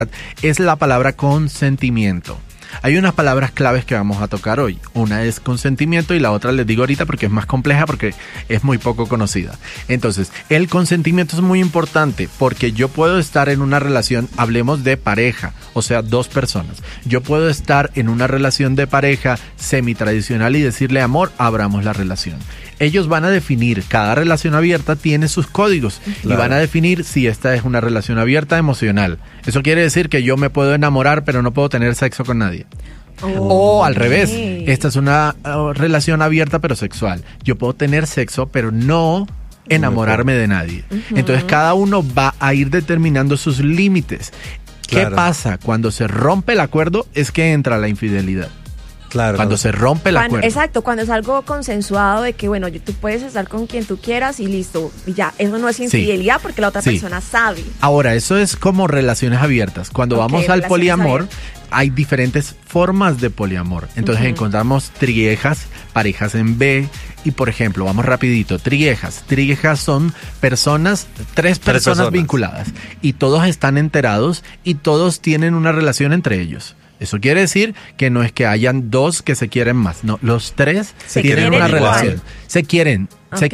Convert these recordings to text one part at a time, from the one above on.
es la palabra consentimiento. Hay unas palabras claves que vamos a tocar hoy. Una es consentimiento y la otra les digo ahorita porque es más compleja, porque es muy poco conocida. Entonces, el consentimiento es muy importante porque yo puedo estar en una relación, hablemos de pareja, o sea, dos personas. Yo puedo estar en una relación de pareja semi-tradicional y decirle, amor, abramos la relación. Ellos van a definir, cada relación abierta tiene sus códigos, claro, y van a definir si esta es una relación abierta emocional. Eso quiere decir que yo me puedo enamorar pero no puedo tener sexo con nadie. O al revés, esta es una relación abierta pero sexual. Yo puedo tener sexo pero no enamorarme de nadie. Entonces cada uno va a ir determinando sus límites. ¿Qué pasa? Cuando se rompe el acuerdo es que entra la infidelidad. Claro. Cuando se rompe el acuerdo. Exacto, cuando es algo consensuado de que, bueno, tú puedes estar con quien tú quieras y listo, y ya, eso no es infidelidad porque la otra persona sabe. Ahora, eso es como relaciones abiertas. Cuando vamos al poliamor, hay diferentes formas de poliamor. Entonces encontramos triejas, parejas en B, y por ejemplo, vamos rapidito, triejas. Triejas son personas, tres personas vinculadas, y todos están enterados y todos tienen una relación entre ellos. Eso quiere decir que no es que hayan dos que se quieren más, no, los tres tienen una relación. Se quieren.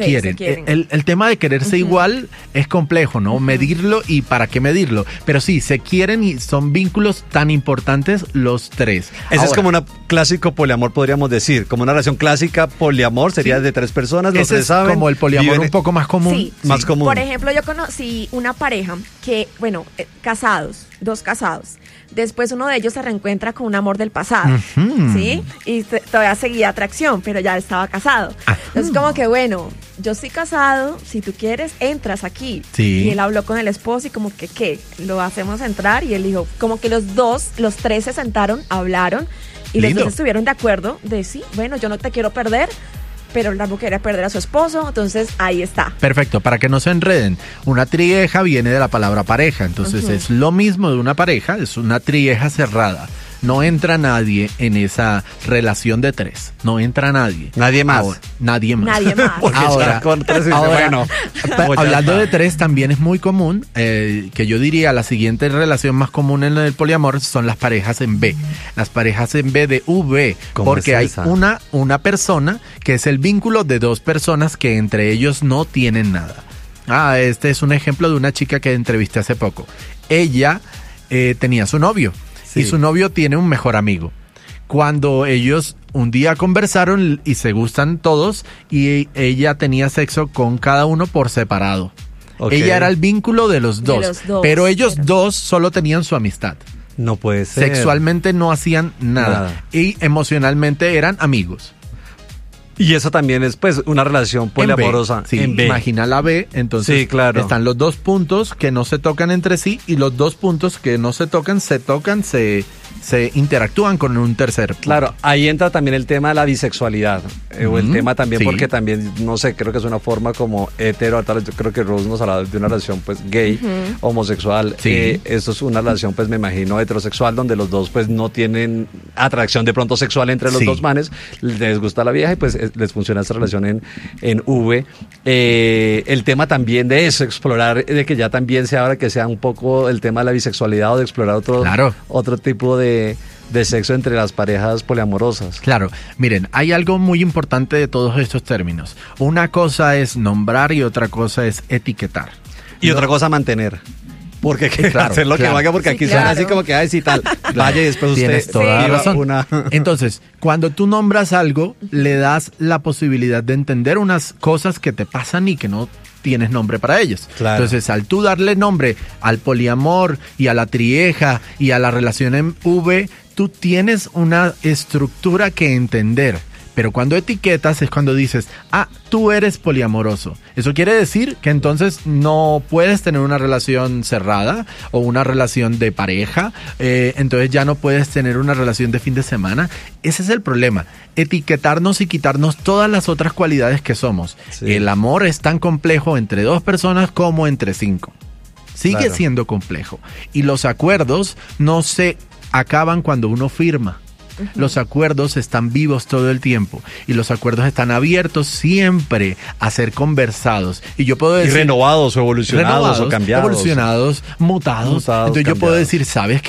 El tema de quererse igual es complejo, ¿no? Medirlo y para qué medirlo. Pero sí, se quieren y son vínculos tan importantes los tres. Eso es como un clásico poliamor, podríamos decir. Como una relación clásica, poliamor sería de tres personas, los tres saben. Como el poliamor un poco más común. Sí, más común. Por ejemplo, yo conocí una pareja que, bueno, dos casados. Después uno de ellos se reencuentra con un amor del pasado, ¿sí? Y todavía seguía atracción, pero ya estaba casado. Entonces como que, bueno, yo estoy casado, si tú quieres, entras aquí. Sí. Y él habló con el esposo y como que, ¿qué? ¿Lo hacemos entrar? Y él dijo, como que los tres se sentaron, hablaron y los dos estuvieron de acuerdo de sí, bueno, yo no te quiero perder, pero él tampoco quería perder a su esposo, entonces ahí está. Perfecto, para que no se enreden. Una trieja viene de la palabra pareja, entonces es lo mismo de una pareja, es una trieja cerrada. No entra nadie en esa relación de tres. No entra nadie. Nadie más. Nadie más. Ahora, hablando de tres, también es muy común, que yo diría la siguiente relación más común en el poliamor son las parejas en B. Las parejas en B de V. Porque hay una persona que es el vínculo de dos personas que entre ellos no tienen nada. Este es un ejemplo de una chica que entrevisté hace poco. Ella tenía su novio. Sí. Y su novio tiene un mejor amigo. Cuando ellos un día conversaron y se gustan todos, y ella tenía sexo con cada uno por separado. Ella era el vínculo de los dos, pero ellos dos solo tenían su amistad. No puede ser. Sexualmente no hacían nada. Y emocionalmente eran amigos. Y eso también es, pues, una relación poliamorosa. En B. Imagina la B, entonces están los dos puntos que no se tocan entre sí y los dos puntos que no se tocan, se interactúan con un tercer punto. Claro, ahí entra también el tema de la bisexualidad, o el tema también, porque también, no sé, creo que es una forma como hetero, tal vez yo creo que Rose nos hablaba de una relación, pues, gay, homosexual. Esto es una relación, pues, me imagino, heterosexual, donde los dos, pues, no tienen atracción de pronto sexual entre los dos manes, les gusta la vieja y, pues, les funciona esta relación en V. El tema también de eso, explorar, de que ya también se abra, que sea un poco el tema de la bisexualidad o de explorar otro tipo de sexo entre las parejas poliamorosas. Claro, miren, hay algo muy importante de todos estos términos. Una cosa es nombrar y otra cosa es etiquetar. Y otra cosa mantener. Porque hay que hacer lo que valga, porque aquí suena así como que, ay, sí, tal. Vaya y después tienes usted toda la razón. Entonces, cuando tú nombras algo, le das la posibilidad de entender unas cosas que te pasan y que no tienes nombre para ellos. Claro. Entonces, al tú darle nombre al poliamor y a la trieja y a la relación en V, tú tienes una estructura que entender. Pero cuando etiquetas es cuando dices, tú eres poliamoroso. Eso quiere decir que entonces no puedes tener una relación cerrada o una relación de pareja. Entonces ya no puedes tener una relación de fin de semana. Ese es el problema. Etiquetarnos y quitarnos todas las otras cualidades que somos. Sí. El amor es tan complejo entre dos personas como entre cinco. Sigue siendo complejo. Y los acuerdos no se acaban cuando uno firma. Los acuerdos están vivos todo el tiempo y los acuerdos están abiertos siempre a ser conversados. Y yo puedo decir... Y renovados o evolucionados o cambiados. Evolucionados, mutados. Entonces yo puedo decir, ¿sabes